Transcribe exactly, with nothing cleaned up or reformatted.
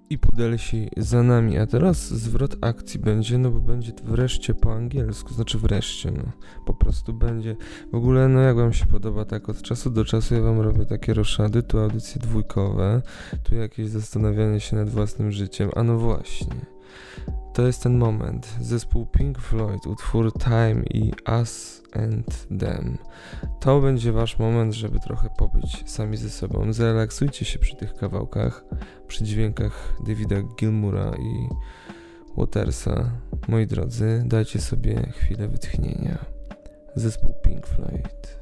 i pudelsi za nami, a teraz zwrot akcji będzie, no bo będzie wreszcie po angielsku, znaczy wreszcie, no po prostu będzie. W ogóle, no jak wam się podoba, tak od czasu do czasu ja wam robię takie roszady, tu audycje dwójkowe, tu jakieś zastanawianie się nad własnym życiem, a no właśnie. To jest ten moment. Zespół Pink Floyd, utwór Time i Us and Them. To będzie wasz moment, żeby trochę pobyć sami ze sobą. Zrelaksujcie się przy tych kawałkach, przy dźwiękach Davida Gilmoura i Watersa. Moi drodzy, dajcie sobie chwilę wytchnienia. Zespół Pink Floyd.